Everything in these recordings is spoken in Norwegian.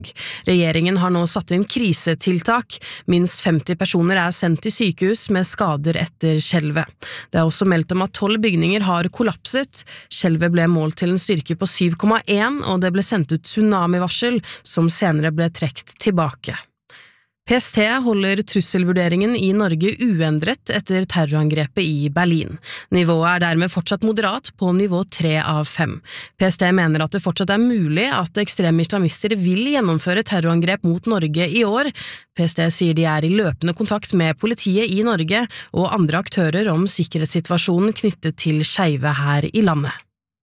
Regjeringen har nå satt inn krisetiltak. Minst 50 personer sendt til sykehus med skader etter skjelvet. Det også meldt om at 12 bygninger har kollapset. Skjelvet ble målt til en styrke på 7,1, og det ble sendt ut tsunamivarsel, som senere ble trukket tilbake. PST holder trusselvurderingen i Norge uendret etter terrorangrepet i Berlin. Nivået dermed fortsatt moderat på nivå 3 av 5. PST mener at det fortsatt mulig at ekstreme islamister vil gjennomføre terrorangrep mot Norge i år. PST sier de i løpende kontakt med politiet i Norge og andre aktører om sikkerhetssituasjonen knyttet til skeive her i landet.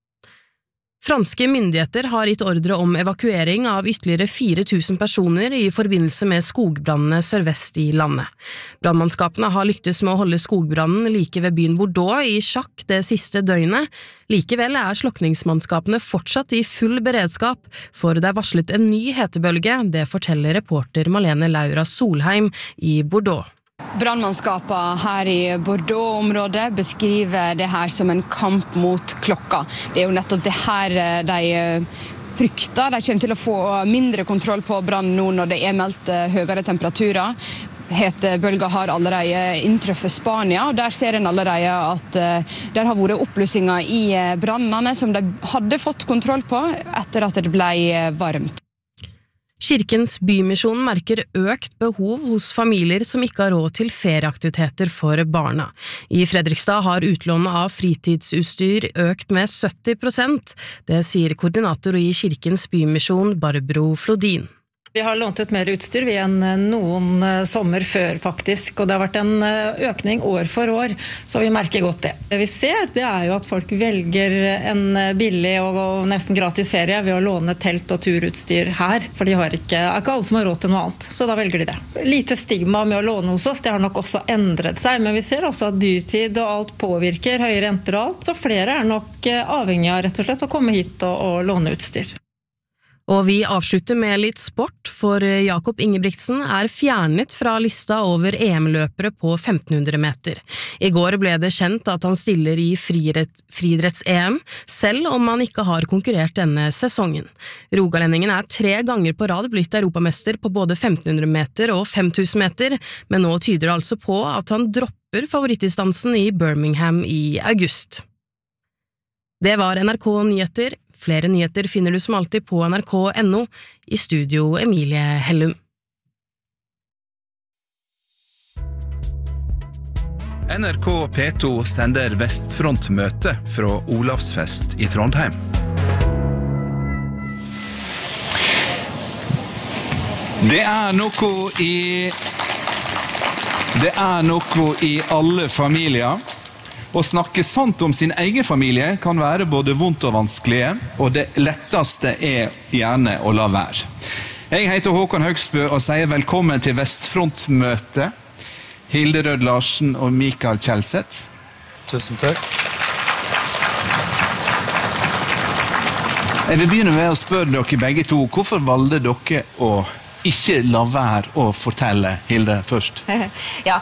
Franske myndigheter har gitt ordre om evakuering av ytterligere 4000 personer i forbindelse med skogbrannene sørvest i landet. Brannmannskapene har lyktes med å holde skogbrannen like ved byen Bordeaux i sjakk det siste døgnet. Likevel slukningsmannskapene fortsatt i full beredskap, for det varslet en ny hetebølge, det forteller reporter Malene Laura Solheim i Bordeaux. Brannmannskapet her i Bordeaux-området beskriver det her som en kamp mot klokka. Det jo nettopp det her de frykter. De kommer til å få mindre kontroll på brann nå når det meldt høyere temperaturer. Hetebølger har allerede inntruffet Spania, og der ser en allerede at der har vært oppblussinger i brannene som de hadde fått kontroll på etter at det ble varmt. Kirkens Bymisjon merker økt behov hos familier som ikke har råd til ferieaktiviteter for barna. I Fredrikstad har utlånet av fritidsutstyr økt med 70%. Det sier koordinator i Kirkens Bymisjon Barbro Flodin. Vi har lånt ut mer utstyr enn noen sommer før faktisk, og det har vært en økning år for år, så vi merker godt det. Det vi ser, det jo at folk velger en billig og nesten gratis ferie ved å låne telt og turutstyr her, for de har ikke alle som har råd til noe annet, så da velger de det. Lite stigma med å låne hos oss, det har nok også endret seg, men vi ser også at dyrtid og alt påvirker, høye renter og alt, så flere nok avhengig av rett og slett å komme hit og låne utstyr. Og vi avslutter med litt sport, for Jakob Ingebrigtsen fjernet fra lista over EM-løpere på 1500 meter. I går ble det kjent at han stiller i friidretts-EM, selv om han ikke har konkurrert denne sesongen. Rogalendingen 3 ganger på rad blitt europamester på både 1500 meter og 5000 meter, men nå tyder det altså på at han dropper favorittdistansen i Birmingham i august. Det var NRK Nyheter. Flere nyheter finner du som alltid på nrk.no. I studio Emilie Hellum. NRK P2 sender Vestfrontmøte fra Olavsfest i Trondheim. Det noe i alle familier. Å snakke sant om sin egen familie kan være både vondt og vanskelige, og det letteste gjerne å la være. Jeg heter Håkon Høgsbø og sier velkommen til Vestfrontmøte. Hilde Rød Larsen og Mikael Kjelseth. Tusen takk. Jeg vil begynne med å spørre dere begge to, hvorfor valgte dere å ikke la være å fortelle, Hilde, først? Ja,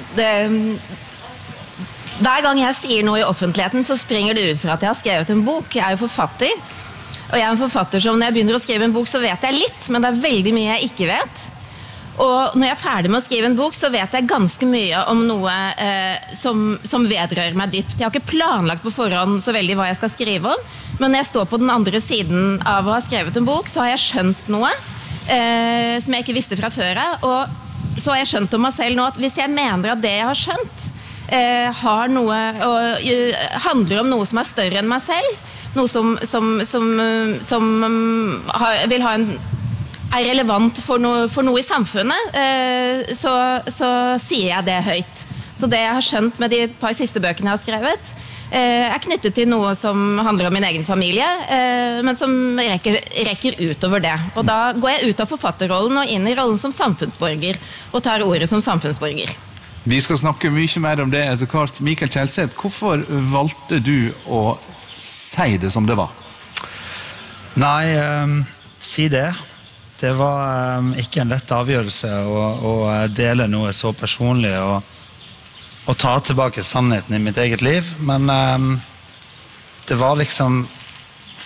hver gang jeg sier noe i offentligheten, så springer det ut fra at jeg har skrevet en bok. Jeg jo forfatter, og jeg en forfatter som når jeg begynner å skrive en bok, så vet jeg litt, men det veldig mye jeg ikke vet. Og når jeg ferdig med å skrive en bok, så vet jeg ganske mye om noe som vedrører meg dypt. Jeg har ikke planlagt på forhånd så veldig hva jeg skal skrive om, men når jeg står på den andre siden av å ha skrevet en bok, så har jeg skjønt noe som jeg ikke visste fra før, og så har jeg skjønt om meg selv nå at hvis jeg mener at det jeg har skjønt, har noe og handler om noe som større enn meg selv, noe som vil ha relevant for noe i samfunnet, så sier jeg det høyt. Så det jeg har skjønt med de par siste bøkene jeg har skrevet, knyttet til noe som handler om min egen familie, men som rekker utover det. Og da går jeg ut av forfatterrollen og inn i rollen som samfunnsborger, og tar ordet som samfunnsborger. Vi skal snakke mye mer om det etter hvert. Mikael Kjelseth, hvorfor valgte du å si det som det var? Nei, si det. Det var ikke en lett avgjørelse å dele noe så personlig og ta tilbake sannheten i mitt eget liv, men det var liksom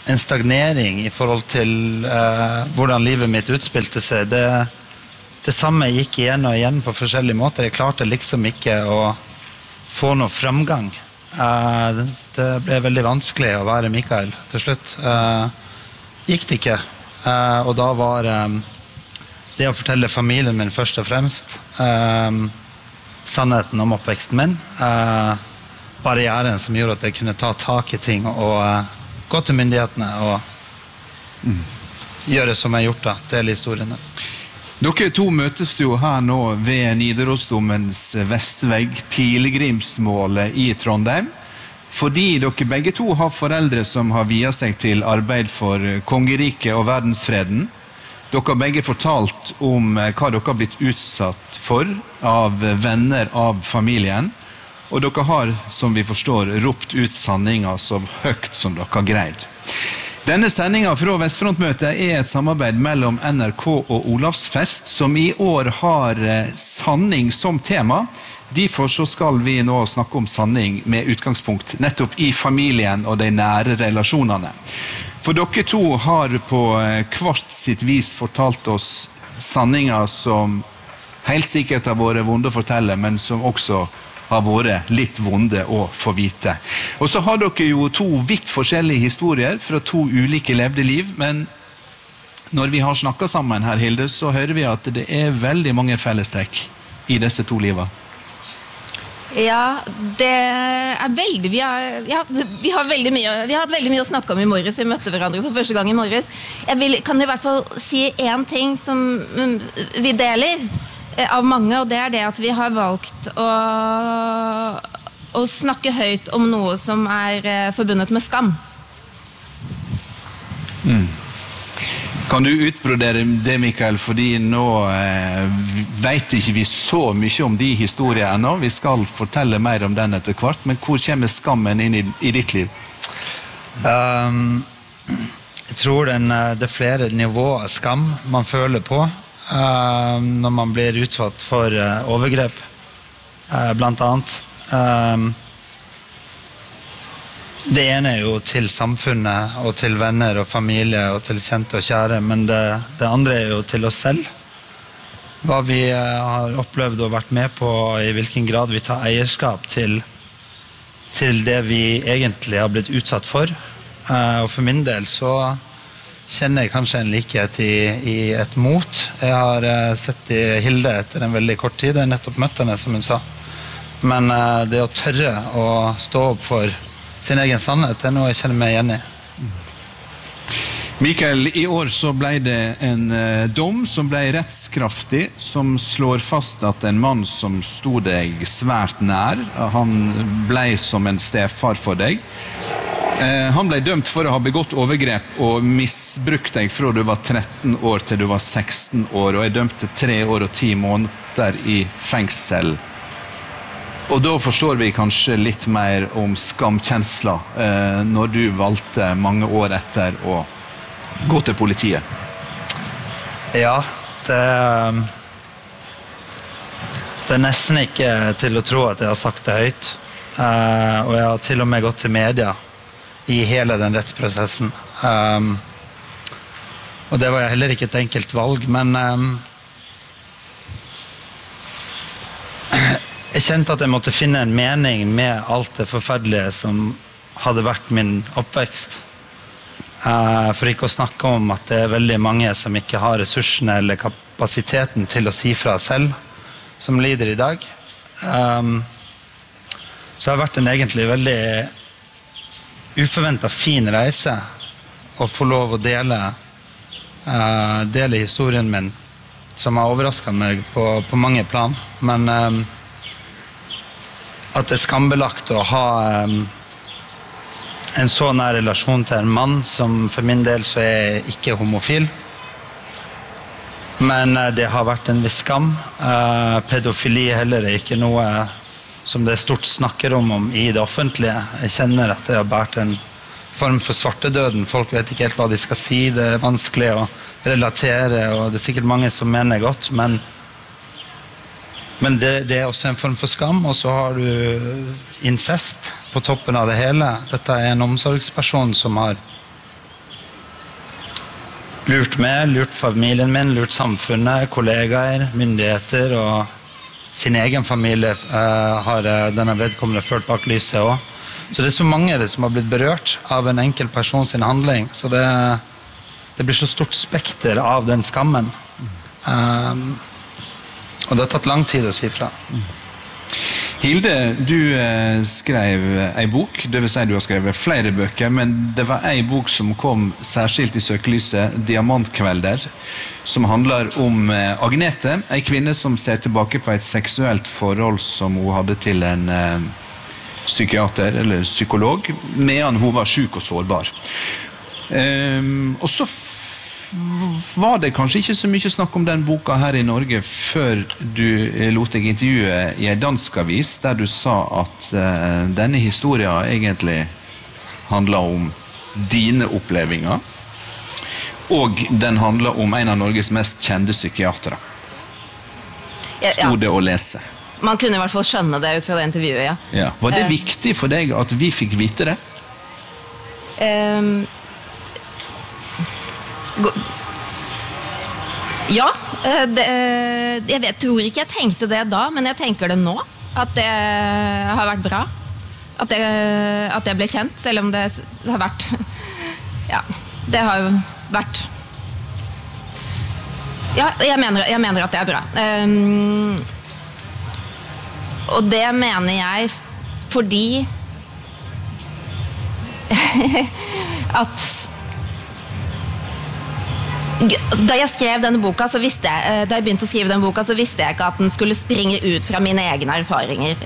en stagnering I forhold til hvordan livet mitt utspilte seg. Det samme gikk igjen og igjen på forskjellige måter. Jeg klarte liksom ikke å få noe framgang. Det ble veldig vanskelig å være Mikael til slutt. Gikk det ikke. Og da var det å fortelle familien min først og fremst sannheten om oppveksten min, barrieren som gjorde at jeg kunne ta tak I ting og gå til myndighetene og gjøre som jeg har gjort da, dele historiene. Dere to møtes jo her nå ved Nidarosdomens vestvegg, pilegrimsmålet I Trondheim, fordi dere begge to har foreldre som har viet seg til arbeid for kongeriket og verdensfreden. Dere har begge fortalt om hva dere har blitt utsatt for av venner av familien, og dere har, som vi forstår, ropt ut sanninger så høyt som dere har greid. Denne sendingen fra Vestfrontmøtet et samarbeid mellom NRK og Olavsfest, som I år har sanning som tema. Derfor så skal vi nå snakke om sanning med utgangspunkt nettopp I familien og de nære relasjonene. For dere to har på hvert sitt vis fortalt oss sanninger som helt sikkert har vært vonde å fortelle, men som også har vært litt vonde å få vite. Og så har dere jo to vidt forskjellige historier fra to ulike levde liv, men når vi har snakket sammen her, Hilde, så hører vi at det veldig mange fellestrekk I disse to livene. Ja, det veldig, vi har veldig mye, vi har hatt veldig mye å snakke om I morges, vi møtte hverandre for første gang I morges. Kan I hvert fall si en ting som vi deler av mange, og det det at vi har valgt å snakke høyt om noe som forbundet med skam. Kan du utbrodere det, Mikael, fordi nå vet ikke vi så mye om de historiene ennå. Vi skal fortelle mer om den etter hvert, men hvor kommer skammen inn I ditt liv? Jeg tror det flere nivåer av skam man føler på når man blir utsatt for overgrep, blant annet. Det ene jo til samfunnet og til venner og familie og til kjente og kjære, men det andre jo til oss selv. Hva vi har opplevd og vært med på, I hvilken grad vi tar eierskap til det vi egentlig har blitt utsatt for. Og for min del så kjenner jeg kanskje en likhet I et mot. Jeg har sett I Hilde etter en veldig kort tid, jeg nettopp møtt henne, som hun sa. Men det å tørre å stå opp for sin egen sannhet noe jeg kjenner meg igjen I. Mikael, I år så ble det en dom som ble rettskraftig, som slår fast at en mann som stod deg svært nær, han ble som en stefar for deg. Han ble dømt for å ha begått overgrep og misbrukt deg fra du var 13 år til du var 16 år, og dømt til 3 år og 10 måneder I fengsel. Og da forstår vi kanskje litt mer om skamkjensler når du valgte mange år etter å gå til politiet. Ja, det nesten ikke til å tro at jeg har sagt det høyt. Og jeg har til og med gått til media I hele den rettsprosessen. Og det var heller ikke et enkelt valg, men jeg kjente at jeg måtte finne en mening med alt det forferdelige som hadde vært min oppvekst. For ikke å snakke om at det veldig mange som ikke har ressursene eller kapasiteten til å si fra selv, som lider I dag. Så har det vært en egentlig veldig uforventet fin reise å få lov å dele historien min, som har overrasket meg på mange plan. Men at det skambelagt å ha en så nær relasjon til en mann som for min del så ikke homofil. Men det har vært en viss skam. Pedofili heller ikke noe som det stort snakker om I det offentlige. Jeg kjenner at det har vært en form for svartedøden. Folk vet ikke helt hva de skal si. Det vanskelig å relatere, og det sikkert mange som mener godt, men det også en form for skam, og så har du incest på toppen av det hele. Dette en omsorgsperson som har lurt meg, lurt familien min, lurt samfunnet, kollegaer, myndigheter og sin egen familie har denne vedkommende ført bak lyset også. Så det så mange som har blitt berørt av en enkel person sin handling, så det blir så stort spekter av den skammen. Og det har tatt lang tid å si fra. Hilde, du skrev en bok, det vil si du har skrevet flere bøker, men det var en bok som kom særskilt i søkelyset, Diamantkvelder, som handler om Agnete, en kvinne som ser tilbake på et seksuelt forhold som hun hadde til en psykiater eller psykolog, medan hun var syk og sårbar. Og så var det kanskje ikke så mye snakk om den boka her i Norge før du lot deg intervjue i en dansk avis, der du sa at denne historien egentlig handler om dine opplevelser, og den handler om en av Norges mest kjente psykiatere. Stod det å lese? Man kunne i hvert fall skjønne det ut fra det intervjuet, ja. Ja. Var det viktig for deg at vi fikk vite det? Ja, jeg tror ikke jeg tenkte det da, men jeg tenker det nå, at det har vært bra, at det ble kjent, selv om det har vært, ja, det har jo vært, ja, jeg mener at det er bra, og det mener jeg fordi at da jeg skrev denne boka, da jeg begynte å skrive denne boka, så visste jeg ikke at den skulle springe ut fra mine egne erfaringer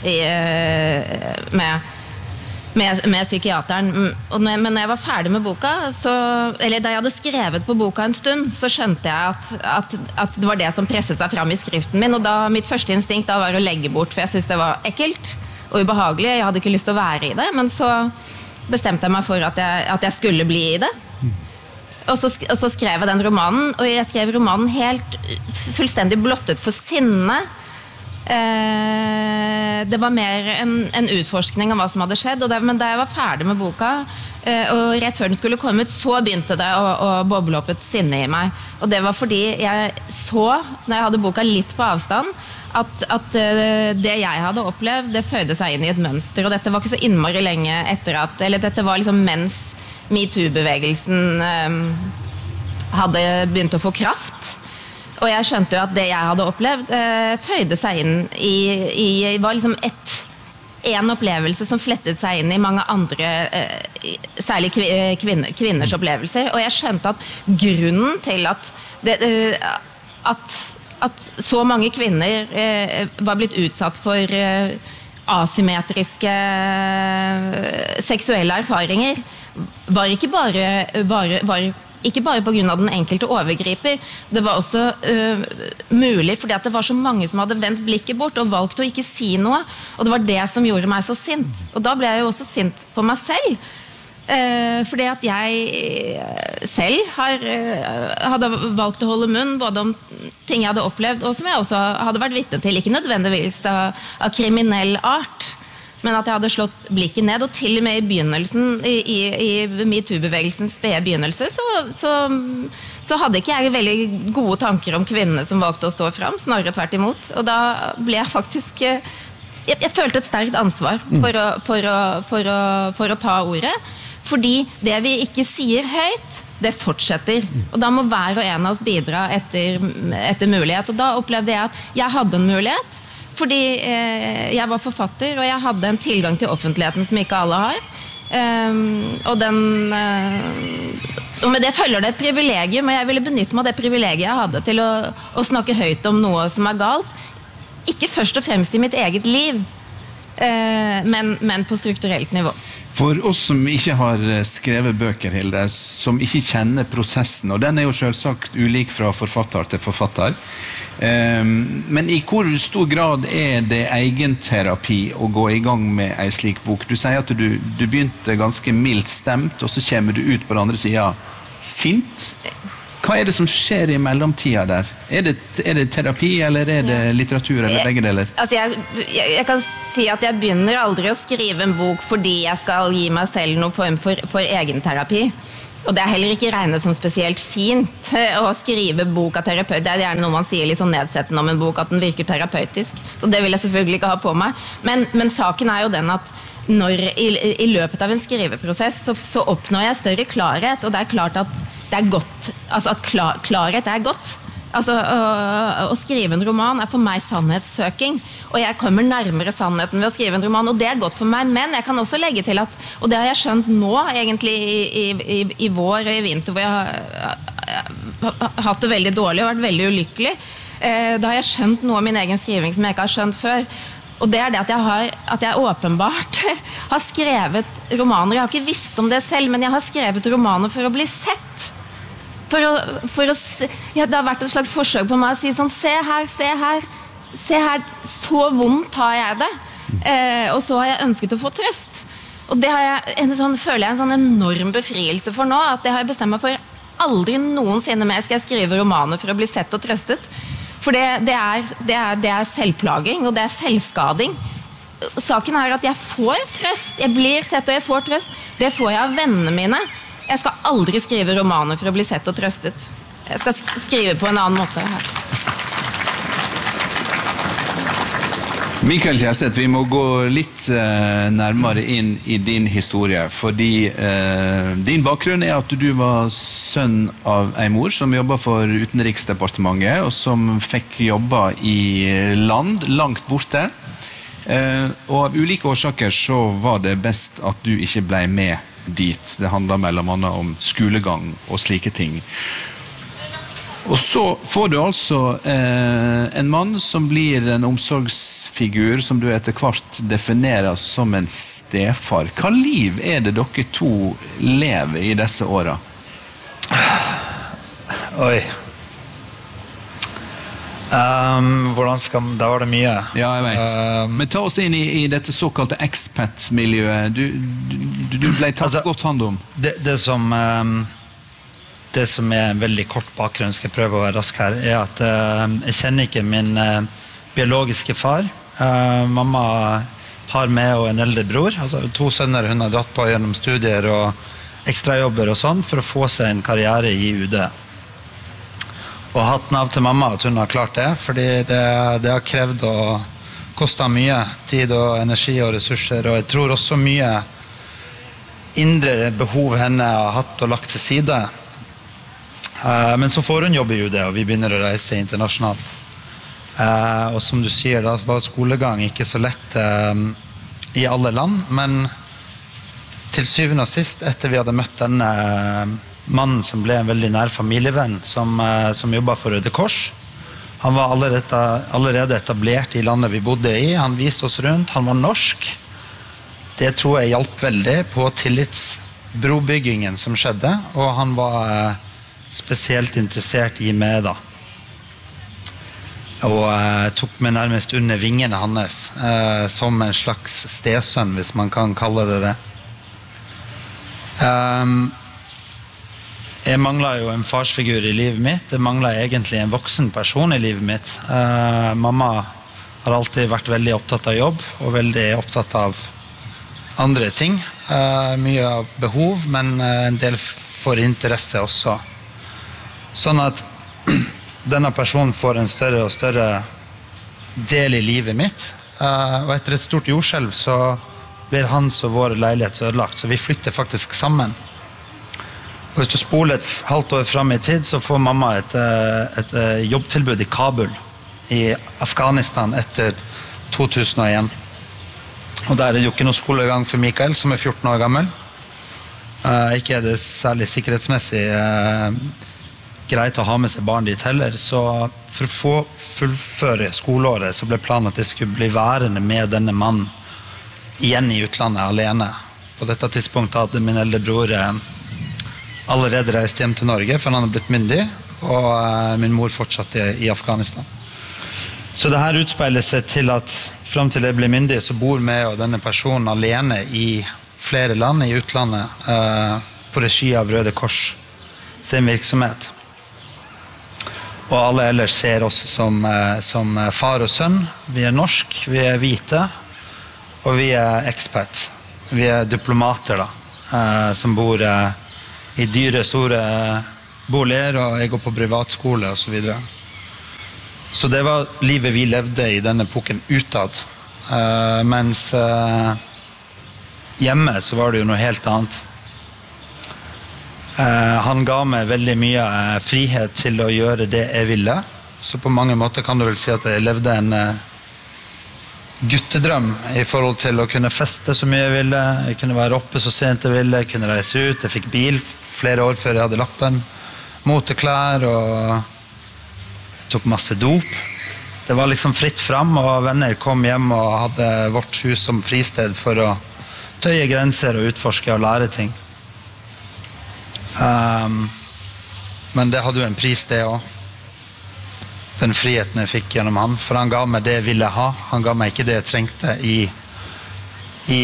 med psykiateren. Men når jeg var ferdig med boka, eller da jeg hadde skrevet på boka en stund, så skjønte jeg at det var det som presset seg fram i skriften min, og da mitt første instinkt da var å legge bort, for jeg syntes det var ekkelt og ubehagelig, jeg hadde ikke lyst til å være i det, men så bestemte jeg meg for at jeg skulle bli i det. Og så skrev jeg den romanen, og jeg skrev romanen helt fullstendig blottet for sinne. Det var mer en utforskning av hva som hadde skjedd, men da jeg var ferdig med boka, og rett før den skulle komme ut, så begynte det å boble opp et sinne i meg. Og det var fordi jeg så, når jeg hadde boka litt på avstand, at det jeg hadde opplevd, det føyde seg inn i et mønster, og dette var ikke så innmari lenge etter eller dette var liksom mens MeToo-bevegelsen hadde begynt å få kraft, og jeg skjønte jo at det jeg hadde opplevd føyde seg inn var liksom en opplevelse som flettet seg inn i mange andre, særlig kvinners opplevelser, og jeg skjønte at grunnen til at så mange kvinner var blitt utsatt for asymmetriske seksuelle erfaringer var ikke bare på grunn av den enkelte overgriper, det var også mulig fordi at det var så mange som hadde vendt blikket bort og valgt å ikke si noe, og det var det som gjorde meg så sint, og da ble jeg jo også sint på meg selv, fordi at jeg selv hadde valgt å holde munn både om ting jeg hadde opplevd, og som jeg også hadde vært vitne til, ikke nødvendigvis av kriminell art, men at jeg hadde slått blikket ned, og til og med i begynnelsen, i MeToo-bevegelsens spede begynnelse, så hadde ikke jeg veldig gode tanker om kvinnene som valgte å stå fram, snarere tvert imot, og da ble jeg faktisk, jeg følte et sterkt ansvar for å ta ordet, fordi det vi ikke sier høyt, det fortsetter, og da må hver og en av oss bidra etter mulighet, og da opplevde jeg at jeg hadde en mulighet, fordi jeg var forfatter, og jeg hadde en tilgang til offentligheten som ikke alle har. Og med det følger det et privilegium, og jeg ville benytte meg av det privilegiet jeg hadde til å snakke høyt om noe som er galt. Ikke først og fremst i mitt eget liv, men på strukturelt nivå. For oss som ikke har skrevet bøker, Hilde, som ikke kjenner prosessen, og den er jo selvsagt ulik fra forfatter til forfatter, men i hvor stor grad er det egenterapi å gå i gang med en slik bok? Du sier at du begynte ganske mildt stemt, og så kommer du ut på den andre siden sint. Hva er det som skjer i mellomtida der? Er det terapi, eller er det litteratur, eller begge deler? Altså jeg kan si at jeg begynner aldri å skrive en bok fordi jeg skal gi meg selv noen form for egenterapi. Og det heller ikke regnet som spesielt fint å skrive bok av terapeut. Det gjerne noe man sier litt sånn nedsettende om en bok, at den virker terapeutisk. Så det vil jeg selvfølgelig ikke ha på meg. Men saken jo den at i løpet av en skriveprosess så oppnår jeg større klarhet, og det klart at det godt, altså at klarhet godt. Altså, å skrive en roman for meg sannhetssøking, og jeg kommer nærmere sannheten ved å skrive en roman, og det godt for meg, men jeg kan også legge til at, og det har jeg skjønt nå, egentlig i vår og i vinter, hvor jeg har hatt det veldig dårlig og vært veldig ulykkelig, da har jeg skjønt noe av min egen skriving som jeg ikke har skjønt før, og det det at jeg åpenbart har skrevet romaner, jeg har ikke visst om det selv, men jeg har skrevet romaner for å bli sett, det har vært et slags forsøk på meg å si sånn, se her, så vondt har jeg det, og så har jeg ønsket å få trøst. Og det har føler jeg en sånn enorm befrielse for nå, at det har jeg bestemt meg for aldri noensinne mer skal jeg skrive romaner for å bli sett og trøstet. For det selvplaging, og det selvskading. Saken at jeg får trøst, jeg blir sett og jeg får trøst, det får jeg av vennene mine. Jeg skal aldri skrive romaner for å bli sett og trøstet. Jeg skal skrive på en annen måte her. Mikael Kjærseth, vi må gå litt nærmere inn i din historie, fordi din bakgrunn at du var sønn av en mor som jobbet for Utenriksdepartementet, og som fikk jobba i land langt borte. Og av ulike årsaker så var det best at du ikke ble med dit. Det handler mellom annet om skolegang og slike ting. Og så får du altså en mann som blir en omsorgsfigur som du etter hvert definerer som en stefar. Hva liv det dere to lever i disse årene? Oi. Da var det mye. Ja, jeg vet. Men ta oss inn i dette såkalte expat-miljøet. Du ble tatt godt hand om. Det som en veldig kort bakgrunn, skal jeg prøve å være rask her, at jeg kjenner ikke min biologiske far. Mamma har med og en eldre bror, altså 2 sønner hun har dratt på gjennom studier og ekstrajobber og sånn, for å få seg en karriere i UD. Og hatten av til mamma at hun har klart det, fordi det har krevd og kostet mye tid og energi og ressurser, og jeg tror også mye indre behov henne har hatt og lagt til side. Men så får hun jobb i UD, og vi begynner å reise internasjonalt. Og som du sier, da var skolegang ikke så lett i alle land, men til syvende og sist, etter vi hadde møtt denne mannen som ble en veldig nær familievenn, som jobbet for Røde Kors. Han var allerede etablert i landet vi bodde i, han viste oss rundt, han var norsk. Det tror jeg hjalp veldig på tillitsbrobyggingen som skjedde, og han var spesielt interessert i meg da. Og tok meg nærmest under vingene hans, som en slags stesønn, hvis man kan kalle det det. Jeg manglet jo en farsfigur i livet mitt. Det manglet egentlig en voksen person i livet mitt. Mamma har alltid vært veldig opptatt av jobb, og veldig opptatt av andre ting. Mye av behov, men en del for interesse også. Sånn at denne personen får en større og større del i livet mitt. Og etter et stort jordskjelv så blir hans og vår leilighet ødelagt, så vi flytter faktisk sammen. Og hvis du spoler et halvt år frem i tid, så får mamma et jobbtilbud i Kabul, i Afghanistan, etter 2001. Og der det jo ikke noe skolegang for Mikael, som 14 år gammel. Ikke det særlig sikkerhetsmessig greit å ha med seg barn dit heller, så for å få fullføre skoleåret, så ble planen at jeg skulle bli værende med denne mannen igjen i utlandet alene. På dette tidspunktet hadde min eldre bror allerede reist hjem til Norge, for han hadde blitt myndig, og min mor fortsatte i Afghanistan. Så det her utspeiler seg til at frem til jeg ble myndig, så bor vi og denne personen alene i flere land i utlandet, på regi av Røde Kors sin virksomhet. Og alle ellers ser oss som far og sønn. Vi norsk, vi hvite, og vi expats. Vi diplomater da, som bor i dyre, store boliger, og jeg går på privatskole og så videre. Så det var livet vi levde i denne epoken utad, mens hjemme så var det jo noe helt annet. Han ga meg veldig mye frihet til å gjøre det jeg ville, så på mange måter kan du vel si at jeg levde en guttedrøm i forhold til å kunne feste så mye jeg ville, jeg kunne være oppe så sent jeg ville, jeg kunne reise ut, jeg fikk bil flere år før jeg hadde lappen, moteklær og tok masse dop. Det var liksom fritt fram, og venner kom hjem og hadde vårt hus som fristed for å tøye grenser og utforske og lære ting. Men det hadde jo en pris det også. Den friheten jeg fikk gjennom han, for han ga meg det jeg ville ha. Han ga meg ikke det jeg trengte i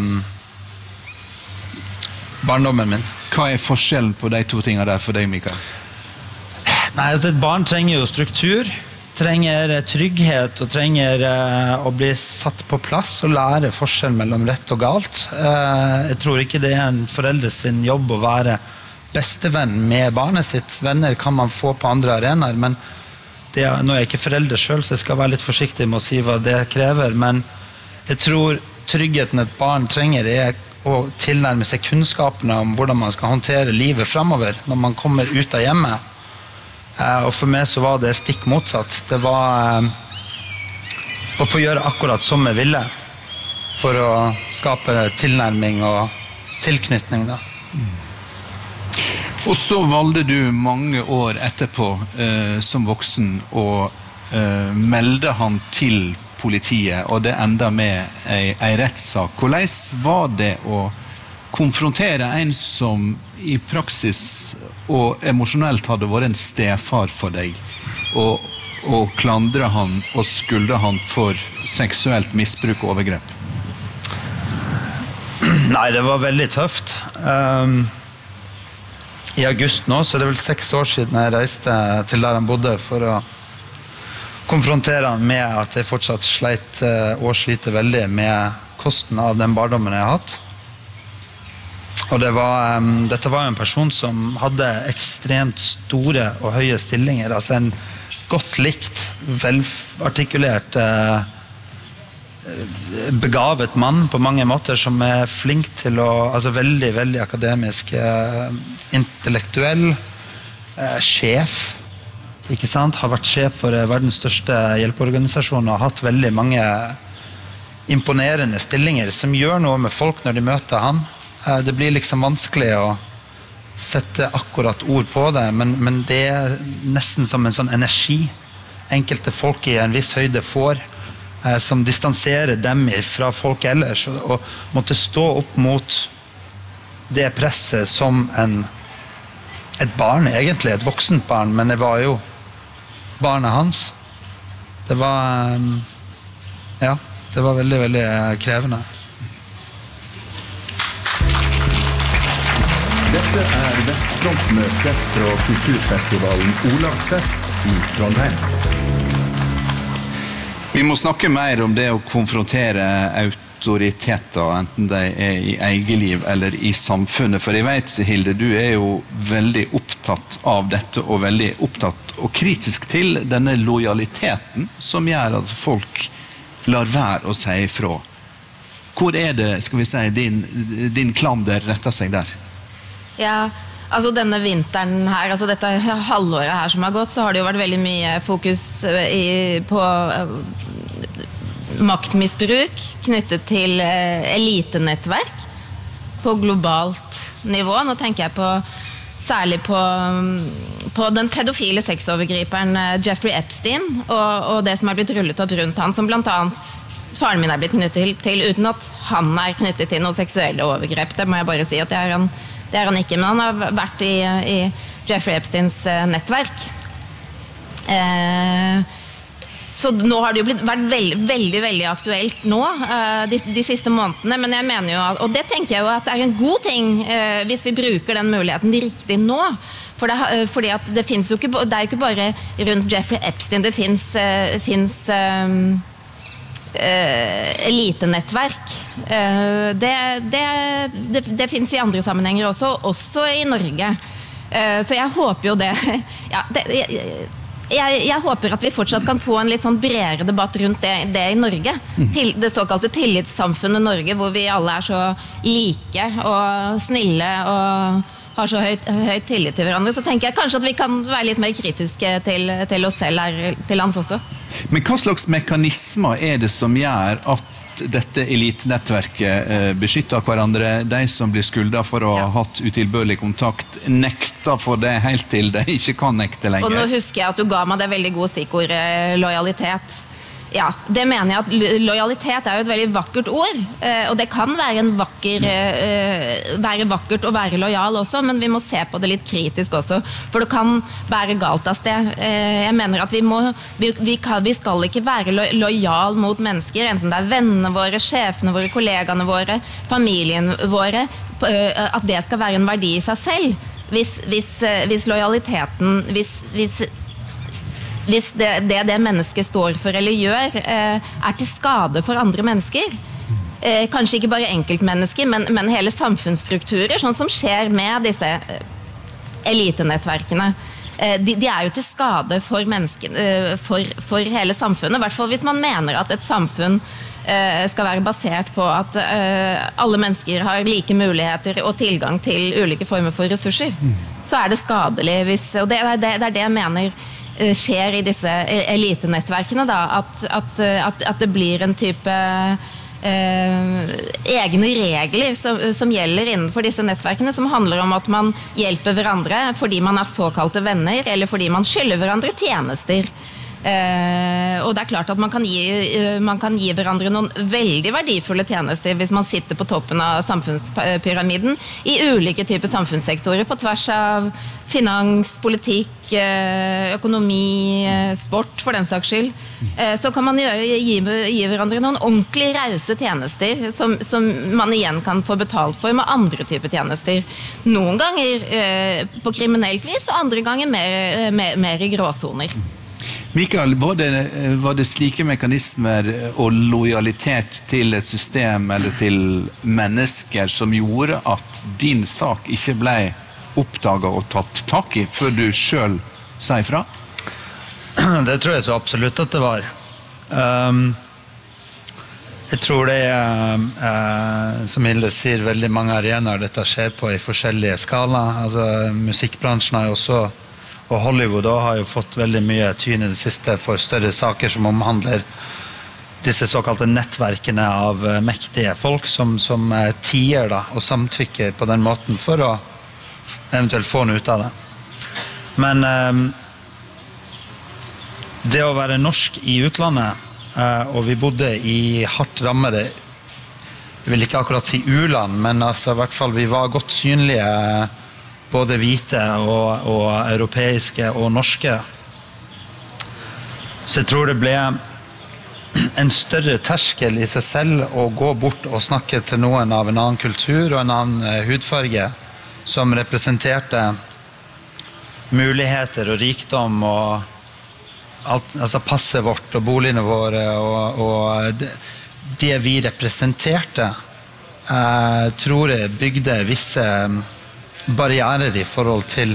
barndommen min. Hva forskjellen på de to tingene der for deg, Mikael? Nei, altså et barn trenger jo struktur, trenger trygghet og trenger å bli satt på plass og lære forskjell mellom rett og galt. Jeg tror ikke det en forelder sin jobb å være bestevenn med barnet sitt. Venner kan man få på andre arenaer, men nå er jeg ikke forelder selv, så jeg skal være litt forsiktig med å si hva det krever, men jeg tror tryggheten et barn trenger er å tilnærme seg kunnskapene om hvordan man skal håndtere livet fremover når man kommer ut av hjemmet. Og for meg så var det stikk motsatt. Det var å få gjøre akkurat som jeg ville for å skape tilnærming og tilknytning da. Og så valgte du mange år etterpå som voksen å melde han til politiet, og det enda med en rettssak. Hvordan var det å konfrontere en som i praksis og emosjonelt hadde vært en stefar for deg, og klandre han og skulde han for seksuelt misbruk og overgrep? Nei, det var veldig tøft. I august nå, så det vel 6 år siden jeg reiste til der han bodde for å konfrontere han med at jeg fortsatt sleit og sliter veldig med kosten av den barndommen jeg har hatt. Og dette var en person som hadde ekstremt store og høye stillinger, altså en godt likt, velartikulert, begavet mann på mange måter som flink til å, altså veldig, veldig akademisk, intellektuell, sjef, ikke sant? Har vært sjef for verdens største hjelpeorganisasjon og har hatt veldig mange imponerende stillinger som gjør noe med folk når de møter han. Det blir liksom vanskelig å sette akkurat ord på det, men det nesten som en sånn energi enkelte folk i en viss høyde får, som distanserer dem fra folk ellers, og måtte stå opp mot det presset som et barn, egentlig et voksent barn, men det var jo barnet hans. Det var veldig, veldig krevende. Dette Vestfrontmøtet fra kulturfestivalen Olavsfest i Trondheim. Vi må snakke mer om det å konfrontere autoriteter, enten de i eget liv eller i samfunnet. For jeg vet, Hilde, du jo veldig opptatt av dette, og veldig opptatt og kritisk til denne lojaliteten som gjør at folk lar være å si ifra. Hvor det, skal vi si, din klander retter seg der? Ja, altså denne vinteren her, altså dette halvåret her som har gått, så har det jo vært veldig mye fokus på maktmisbruk knyttet til elitenettverk på globalt nivå. Nå tenker jeg særlig på den pedofile sexovergriperen Jeffrey Epstein og det som har blitt rullet opp rundt han, som blant annet faren min blitt knyttet til uten at han knyttet til noen seksuelle overgrep. Det må jeg bare si at det han ikke, men han har vært i Jeffrey Epsteins nettverk. Så nå har det jo vært veldig, veldig, veldig aktuelt nå, de siste månedene, men jeg mener jo, og det tenker jeg jo at en god ting hvis vi bruker den muligheten riktig nå, fordi at det finnes jo ikke, det jo ikke bare rundt Jeffrey Epstein, det finnes elitenettverk. Det finnes I andre sammenhenger også I Norge. Så jeg håper jo det. Ja, jeg håper at vi fortsatt kan få en litt sånn bredere debatt rundt det I Norge. Det såkalte tillitssamfunnet Norge, hvor vi alle så like og snille og har så høyt tillit til hverandre, så tenker jeg kanskje at vi kan være litt mer kritiske til oss selv her til lands også. Men hva slags mekanismer det som gjør at dette elitenettverket beskytter hverandre, de som blir skuldet for å ha hatt utilbørlig kontakt, nekter for det helt til de ikke kan nekte lenger? Og nå husker jeg at du ga meg det veldig gode stikkord, lojalitet. Ja, det mener jeg at lojalitet jo et veldig vakkert ord, og det kan være være vakkert å være lojal også, men vi må se på det litt kritisk også, for det kan være galt av sted. Jeg mener at vi skal ikke være lojal mot mennesker, enten det vennene våre, sjefene våre, kollegaene våre, familien våre, at det skal være en verdi I seg selv. Hvis lojaliteten, hvis det mennesket står for eller gjør til skade for andre mennesker, kanskje ikke bare enkeltmennesker, men hele samfunnsstrukturer, sånn som skjer med disse elitenettverkene. De jo til skade for menneskene, for hele samfunnet, I hvert fall hvis man mener at et samfunn skal være basert på at alle mennesker har like muligheter og tilgang til ulike former for ressurser, så det skadelig, og det det jeg mener skjer I disse elitenettverkene da, at det blir en type egne regler som gjelder innenfor disse nettverkene, som handler om at man hjelper hverandre fordi man såkalte venner, eller fordi man skylder hverandre tjenester. Og det klart at man kan gi hverandre noen veldig verdifulle tjenester hvis man sitter på toppen av samfunnspyramiden I ulike typer samfunnssektorer på tvers av finans, politikk, økonomi, sport for den saks skyld. Så kan man gi hverandre noen ordentlig rause tjenester som man igjen kan få betalt for med andre typer tjenester. Noen ganger på kriminelt vis, og andre ganger mer I gråzoner. Mikael, var det slike mekanismer og lojalitet til et system eller til mennesker som gjorde at din sak ikke ble oppdaget og tatt tak I før du selv sa ifra? Det tror jeg så absolutt at det var. Jeg tror det som Hilde sier, veldig mange arenaer dette skjer på I forskjellige skala. Altså, musikkbransjen har jo også og Hollywood har jo fått veldig mye tyn I det siste for større saker som omhandler disse såkalte nettverkene av mektige folk som tier da, og samtykker på den måten for å eventuelt få noe ut av det. Men det å være norsk I utlandet, og vi bodde I hardt rammede, jeg vil ikke akkurat si u-land, men altså, I hvert fall vi var godt synlige både hvite og europeiske og norske. Så jeg tror det ble en større terskel I seg selv å gå bort og snakke til noen av en annen kultur og en annen hudfarge som representerte muligheter og rikdom og alt, altså passet vårt og boligene våre og det vi representerte tror jeg bygde visse barrierer I forhold til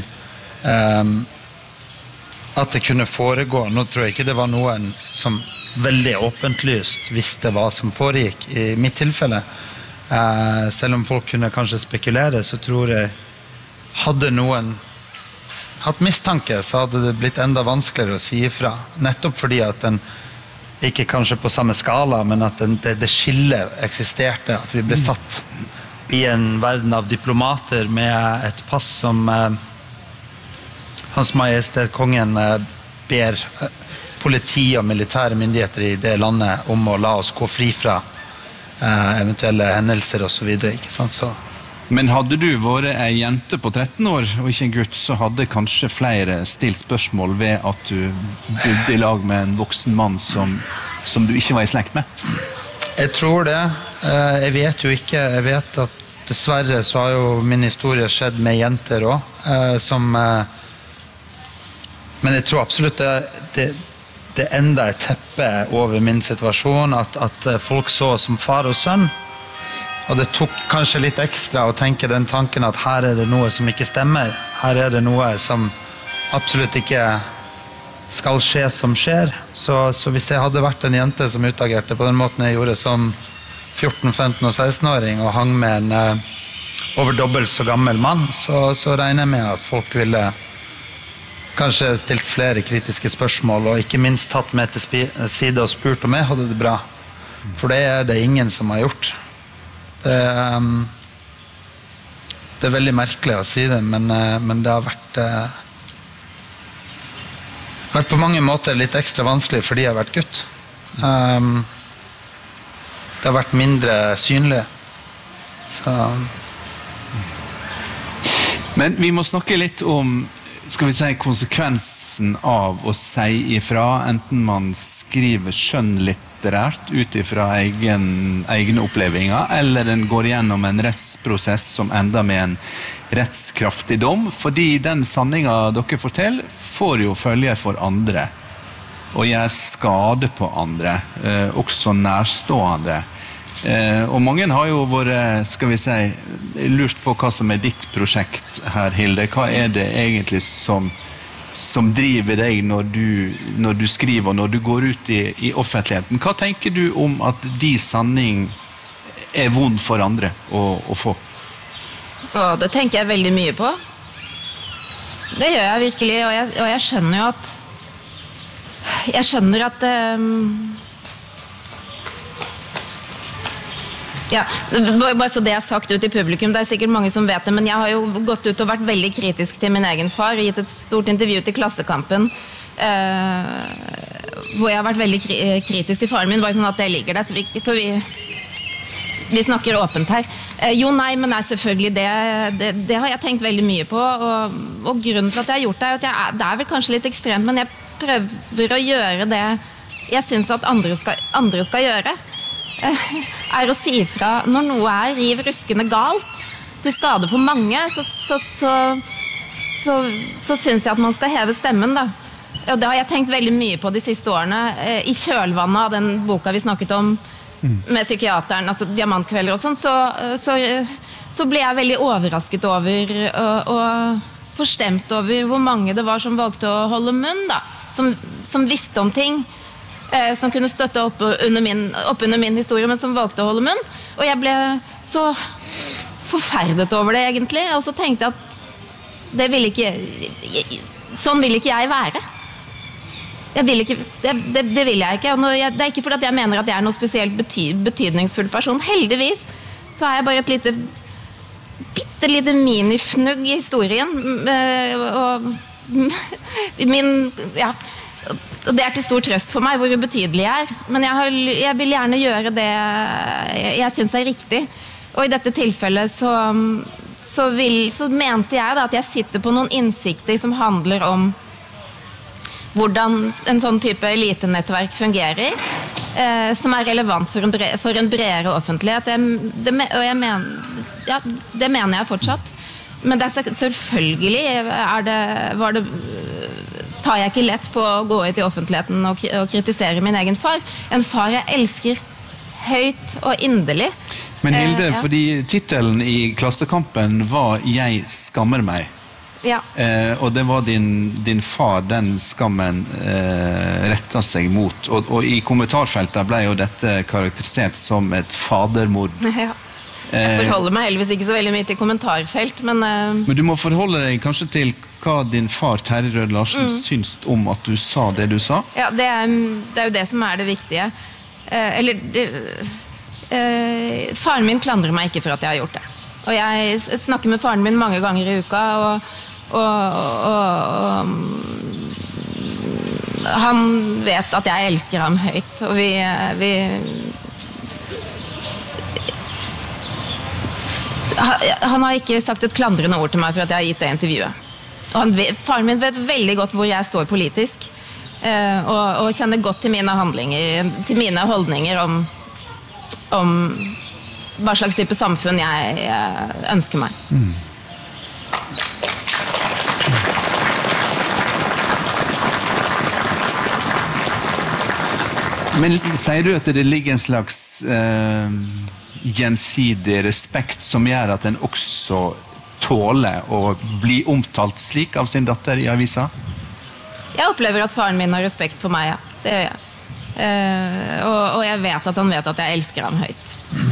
at det kunne foregå. Nå tror jeg ikke det var noen som veldig åpentlyst visste hva som foregikk I mitt tilfelle. Selv om folk kunne kanskje spekulere, så tror jeg hadde noen hatt mistanke, så hadde det blitt enda vanskeligere å si ifra. Nettopp fordi at den ikke kanskje på samme skala, men at det skillet eksisterte, at vi ble satt I en verden av diplomater med et pass som Hans Majestet Kongen ber politi og militære myndigheter I det landet om å la oss gå fri fra eventuelle hendelser og så videre, ikke sant? Så. Men hadde du vært en jente på 13 år og ikke en gutt, så hadde kanskje flere stilt spørsmål ved at du bodde I lag med en voksen mann som du ikke var I slekt med? Jeg tror det. Jeg vet jo ikke. Jeg vet at dessverre så har jo min historie skjedd med jenter også, men jeg tror absolutt det enda et teppe over min situasjon, at folk så som far og sønn, og det tok kanskje litt ekstra å tenke den tanken at her det noe som ikke stemmer, her det noe som absolutt ikke skal skje som skjer, så hvis jeg hadde vært en jente som utagerte på den måten jeg gjorde som 14, 15 og 16-åring og hang med en over dobbelt så gammel mann, så regner jeg med at folk ville kanskje stilt flere kritiske spørsmål og ikke minst tatt meg til side og spurt om jeg hadde det bra. For det det ingen som har gjort. Det veldig merkelig å si det, men det har vært på mange måter litt ekstra vanskelig fordi jeg har vært gutt. Det har vært mindre synlig. Så... Men vi må snakke litt om, skal vi si, konsekvensen av å si ifra, enten man skriver skjønnlitterært ut ifra egne opplevelser, eller den går gjennom en rettsprosess som ender med en rettskraftig dom, fordi den sanningen dere forteller får jo følger for andre, og gjør skade på andre, også nærstående. Og mange har jo vært, skal vi si, lurt på hva som ditt prosjekt her, Hilde. Hva det egentlig som driver deg når du skriver, og når du går ut i offentligheten? Hva tenker du om at de sanning vond for andre å få? Det tenker jeg veldig mye på. Det gjør jeg virkelig, og jeg skjønner jo at ja, bare så det sagt ut i publikum, det sikkert mange som vet det, men jeg har jo gått ut og vært veldig kritisk til min egen far, og gitt et stort intervju til Klassekampen, hvor jeg har vært veldig kritisk til faren min, bare sånn at det ligger der, så vi snakker åpent her. Jo, nei, men nei, selvfølgelig, det har jeg tenkt veldig mye på, og grunnen til at jeg har gjort det, at det vel kanskje litt ekstremt, men jeg prøver å gjøre det jeg synes at andre skal gjøre. Å si ifra når noe riv ruskende galt til skade for mange, så synes jeg at man skal heve stemmen da. Og det har jeg tenkt veldig mye på de siste årene i kjølvannet av den boka vi snakket om med psykiateren, altså Diamantkvelder og sånn, så ble jeg veldig overrasket over og forstemt over hvor mange det var som valgte å holde munn da, som visste om ting som kunne støtte opp under min historie, men som valgte å holde munn. Og jeg ble så forferdet over det egentlig, og så tenkte jeg at sånn vil ikke jeg være. Det vil jeg ikke, og det ikke fordi jeg mener at jeg noe spesielt betydningsfull person. Heldigvis så jeg bare et bittelite minifnugg i historien, og og det til stor trøst for meg hvor ubetydelig jeg men jeg vil gjerne gjøre det jeg synes riktig, og i dette tilfellet så mente jeg da at jeg sitter på noen innsikter som handler om hvordan en sånn type elitenettverk fungerer, som relevant for en bredere offentlighet, og jeg mener, det mener jeg fortsatt, men det selvfølgelig tar jeg ikke lett på å gå ut i offentligheten og kritisere min egen far. En far jeg elsker høyt og inderlig. Men Hilde, fordi titelen i Klassekampen var «Jeg skammer meg». Ja. Og det var din far, den skammen rettet seg mot. Og i kommentarfeltet ble jo dette karakterisert som et fadermord. Ja. Jeg forholder meg heldigvis ikke så veldig mye til kommentarfelt, men du må forholde deg kanskje til hva din far Terje Rød Larsen syns om at du sa det du sa? Ja, det jo det som det viktige. Faren min klandrer meg ikke for at jeg har gjort det. Og jeg snakker med faren min mange ganger i uka, og han vet at jeg elsker ham høyt, og han har ikke sagt et klandrende ord til meg for at jeg har gitt det intervjuet. Og faren min vet veldig godt hvor jeg står politisk, og kjenner godt til mine handlinger, til mine holdninger om hva slags type samfunn jeg ønsker meg. Men sier du at det ligger en slags gjensidig respekt som gjør at en også tåler å bli omtalt slik av sin datter I avisa? Jeg opplever at faren min har respekt for meg, ja. Det gjør jeg. Og jeg vet at han vet at jeg elsker ham høyt.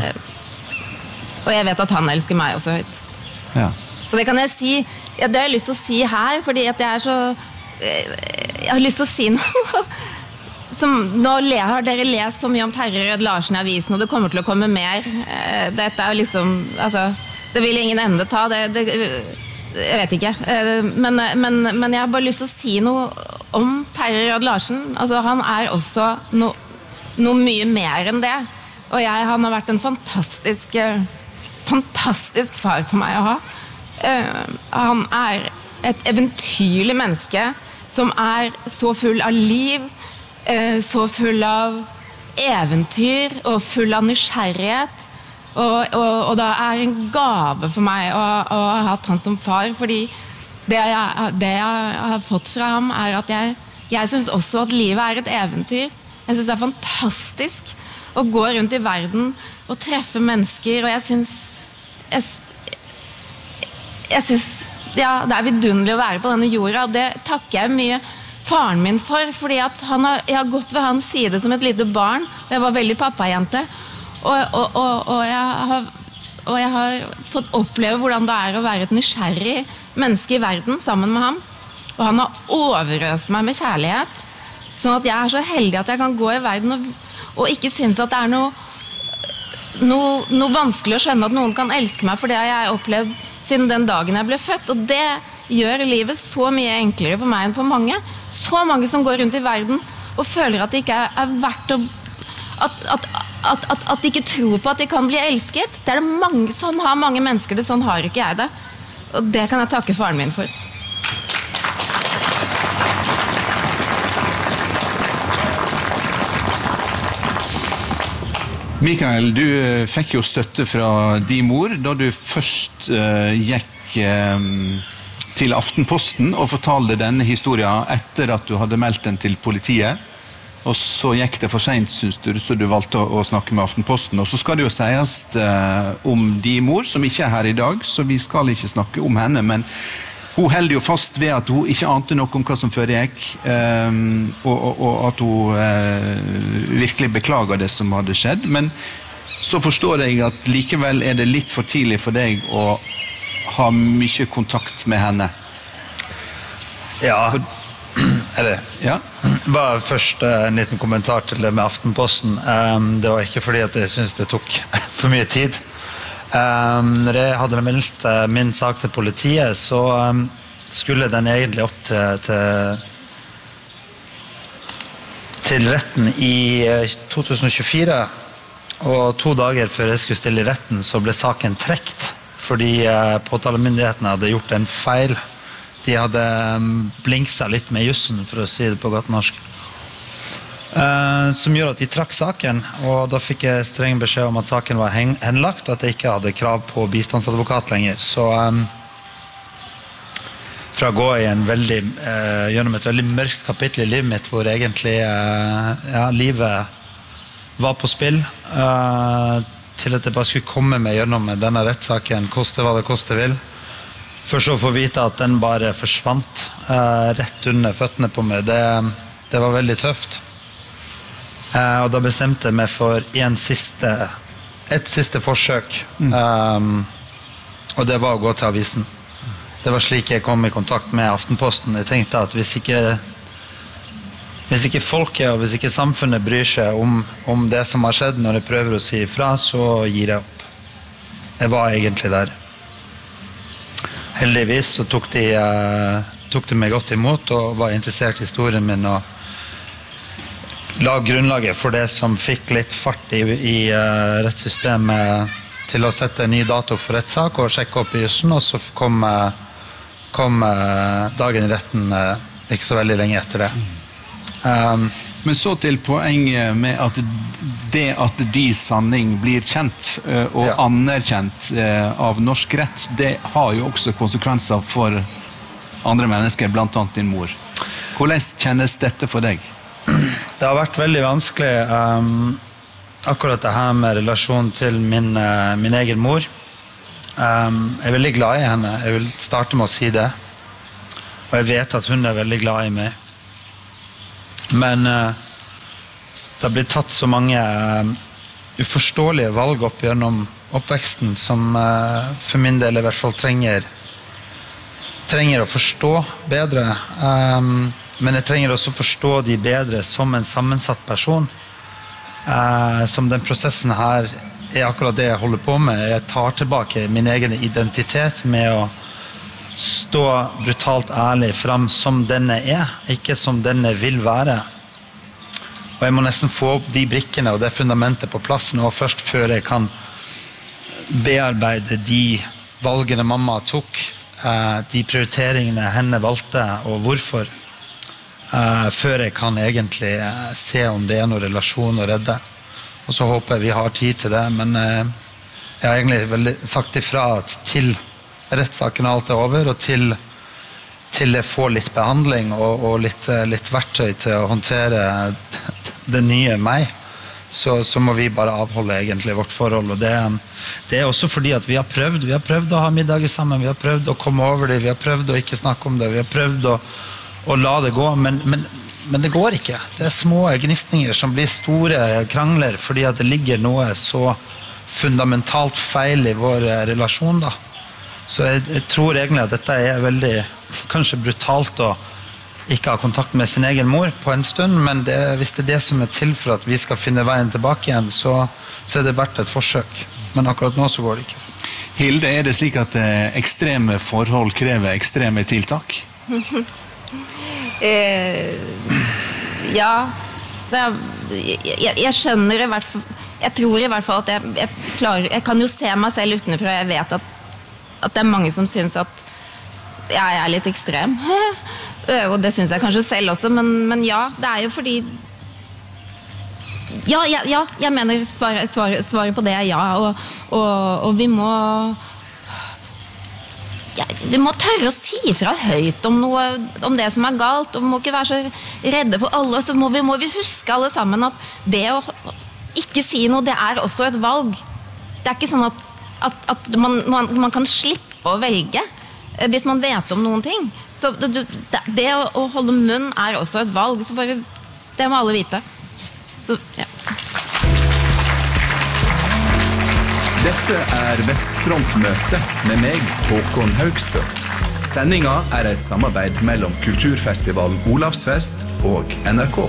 Og jeg vet at han elsker meg også høyt. Ja. Så det kan jeg si, det har jeg lyst til å si her, fordi at jeg så jeg har lyst til å si noe som, nå har dere lest så mye om Terje Rød Larsen I avisen, og det kommer til å komme mer. Dette jo liksom, altså, det vil ingen ende ta, jeg vet ikke, men jeg har bare lyst til å si noe om Terje Rød Larsen. Altså, han også noe mye mer enn det, og han har vært en fantastisk far for meg å ha. Han et eventyrlig menneske som så full av liv, så full av eventyr og full av nysgjerrighet, og det en gave for meg å ha hatt han som far, fordi det jeg har fått fra ham at jeg synes også at livet et eventyr. Jeg synes det fantastisk å gå rundt I verden og treffe mennesker, og jeg synes ja, det vidunderlig å være på denne jorda, og det takker jeg mye faren min for, fordi at jeg har gått ved hans side som et lite barn, og jeg var veldig pappajente, og jeg har fått oppleve hvordan det å være et nysgjerrig menneske I verden sammen med ham, og han har overøst meg med kjærlighet, sånn at jeg så heldig at jeg kan gå I verden og ikke synes at det noe vanskelig å skjønne at noen kan elske meg, for det har jeg opplevd siden den dagen jeg ble født, og det gjør livet så mye enklere for meg enn for mange. Så mange som går rundt I verden og føler at det ikke verdt å at de ikke tror på at de kan bli elsket. Det det mange, sånn har mange mennesker det, sånn har ikke jeg det. Og det kan jeg takke faren min for. Mikael, du fikk jo støtte fra din mor da du først gikk til Aftenposten og fortalte denne historien etter at du hadde meldt den til politiet. Og så gikk det for sent, synes du, så du valgte å snakke med Aftenposten. Og så skal det jo sies om din mor, som ikke her I dag, så vi skal ikke snakke om henne, men hun holder jo fast ved at hun ikke ante noe om hva som foregikk, og at hun virkelig beklager det som hadde skjedd. Men så forstår jeg at likevel det litt for tidlig for deg å ha mye kontakt med henne. Ja, ja? Bare først en liten kommentar til det med Aftenposten. Det var ikke fordi at jeg synes det tok for mye tid. Når jeg hadde meldt min sak til politiet, så skulle den egentlig opp til retten I 2024, og 2 dager før jeg skulle stille I retten, så ble saken trekt, fordi påtalemyndighetene hadde gjort en feil. De hadde blinkset litt med jussen, for å si det på godt norsk. Som gjorde at de trakk saken, og da fikk jeg streng beskjed om at saken var henlagt, og at jeg ikke hadde krav på bistandsadvokat lenger. Så fra å gå gjennom et veldig mørkt kapittel I livet mitt, hvor egentlig livet var på spill, til at jeg bare skulle komme meg gjennom denne rettssaken, koste hva det koste vil. For så å få vite at den bare forsvant rett under føttene på meg, det var veldig tøft. Og da bestemte jeg meg for et siste forsøk, og det var å gå til avisen. Det var slik jeg kom I kontakt med Aftenposten. Jeg tenkte at hvis ikke folket og hvis ikke samfunnet bryr seg om det som har skjedd når jeg prøver å si ifra, så gir jeg opp. Jeg var egentlig der. Heldigvis så tok de meg godt imot og var interessert I historien min og la grunnlaget for det som fikk litt fart I rettssystemet til å sette en ny dato for rettssak og sjekke opp I jussen, og så kom dagen I retten ikke så veldig lenge etter det. Men så til poenget med at det at de sanning blir kjent og anerkjent av norsk rett, det har jo også konsekvenser for andre mennesker, blant annet din mor. Hvordan kjennes dette for deg? Det har vært veldig vanskelig akkurat det her med relasjon til min egen mor. Jeg er veldig glad i henne. Jeg vil starte med å si det. Og jeg vet at hun er veldig glad i meg. Men det har blitt tatt så mange uforståelige valg opp gjennom oppveksten som for min del i hvert fall trenger å forstå bedre. Men jeg trenger også forstå de bedre som en sammensatt person. Som den prosessen her er akkurat det jeg holder på med. Jeg tar tilbake min egen identitet med å stå brutalt ærlig fram som denne er, ikke som denne vil være. Og jeg må nesten få opp de brikkene og det fundamentet på plass nå først, før jeg kan bearbeide de valgene mamma tok, de prioriteringene henne valgte, og hvorfor. Før jeg kan egentlig se om det er noen relasjon å redde. Og så håper jeg vi har tid til det, men jeg har egentlig veldig sagt ifra at til rettssaken alt er over, og til jeg får litt behandling og litt verktøy til å håndtere det nye meg, så må vi bare avholde egentlig vårt forhold. Og det er også fordi at vi har prøvd å ha middager sammen, vi har prøvd å komme over det, vi har prøvd å ikke snakke om det, vi har prøvd å la det gå, men det går ikke. Det er små gnistninger som blir store krangler, fordi at det ligger noe så fundamentalt feil i vår relasjon da. Så jeg tror egentlig at dette er veldig, kanskje brutalt å ikke ha kontakt med sin egen mor på en stund, men hvis det er det som er til for at vi skal finne veien tilbake igjen, så er det verdt et forsøk. Men akkurat nå så går det ikke. Hilde, er det slik at ekstreme forhold krever ekstreme tiltak? Ja, jeg skjønner i hvert fall, jeg tror i hvert fall at jeg kan jo se meg selv utenfra, jeg vet at det er mange som synes at jeg er litt ekstrem. Og det synes jeg kanskje selv også, men ja, det er jo fordi ja, jeg mener svaret på det er ja, og vi må tørre å si fra høyt om det som er galt, og vi må ikke være så redde for alle, så må vi huske alle sammen at det å ikke si noe, det er også et valg. Det er ikke sånn at man kan slippe å velge hvis man vet om noen ting. Så det å holde munn er også et valg, så bare, det må alle vite. Så, ja. Dette er Vestfrontmøte med meg, Håkon Haugsbø. Sendinga er et samarbeid mellom Kulturfestivalen Olavsfest og NRK.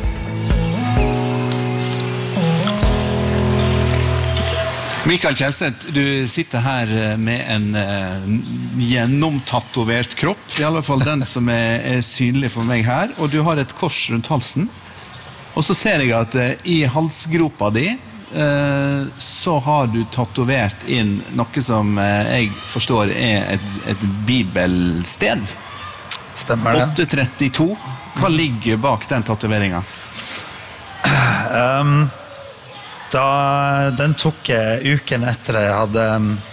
Mikael Kjelseth, du sitter her med en gjennomtatovert kropp, i alle fall den som er synlig for meg her, og du har et kors rundt halsen. Og så ser jeg at i halsgropa di så har du tatovert inn noe som jeg forstår er et bibelsted. Stemmer det. 832. Hva ligger bak den tatoveringen? Den tok jeg uken etter jeg hadde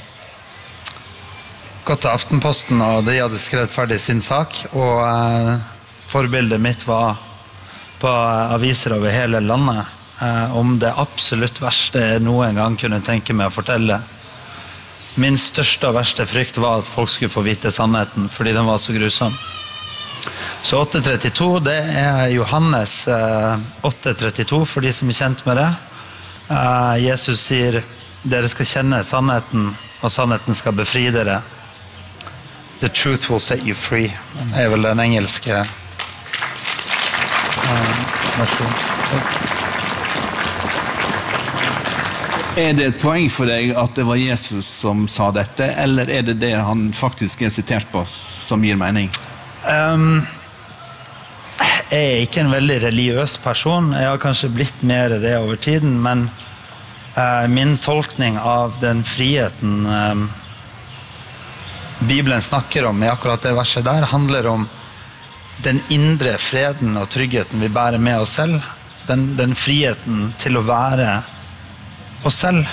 gått til Aftenposten, og de hadde skrevet ferdig sin sak, og forbildet mitt var på aviser over hele landet om det absolutt verste jeg noen gang kunne tenke meg å fortelle. Min største og verste frykt var at folk skulle få vite sannheten, fordi den var så grusom. Så 832, det er Johannes 832, for de som er kjent med det. Jesus sier, dere skal kjenne sannheten, og sannheten skal befri dere. The truth will set you free, er vel den engelske versjonen. Er det et poeng for deg at det var Jesus som sa dette, eller er det det han faktisk er sitert på som gir mening? Jeg er ikke en veldig religiøs person. Jeg har kanskje blitt mer det over tiden, men min tolkning av den friheten Bibelen snakker om i akkurat det verset der, handler om den indre freden og tryggheten vi bærer med oss selv. Den friheten til å være oss selv.